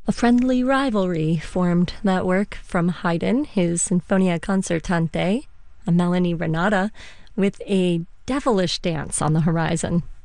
A friendly rivalry formed that work from Haydn, his Sinfonia Concertante, a Melanie Renata, with a devilish dance on the horizon.